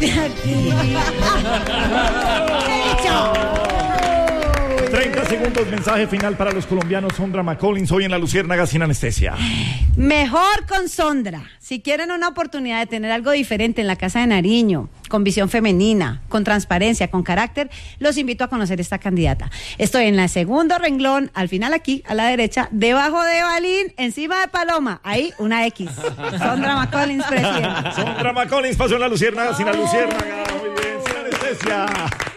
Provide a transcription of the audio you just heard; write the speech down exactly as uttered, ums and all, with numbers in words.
de aquí. treinta segundos, mensaje final para los colombianos. Sondra McCollins, hoy en La Luciérnaga sin anestesia. Mejor con Sondra. Si quieren una oportunidad de tener algo diferente en la Casa de Nariño, con visión femenina, con transparencia, con carácter, los invito a conocer esta candidata. Estoy en el segundo renglón, al final aquí, a la derecha, debajo de Balín, encima de Paloma, ahí una X. Sondra McCollins, presidenta. Sondra McCollins pasó en La Luciérnaga sin la Luciérnaga. Muy bien, sin anestesia.